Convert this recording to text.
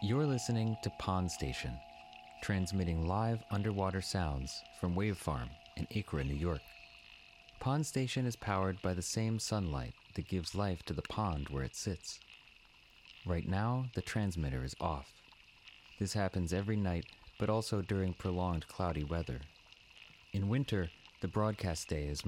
You're listening to Pond Station, transmitting live underwater sounds from Wave Farm in Acre, New York. Pond Station is powered by the same sunlight that gives life to the pond where it sits. Right now, the transmitter is off. This happens every night, but also during prolonged cloudy weather. In winter, the broadcast day is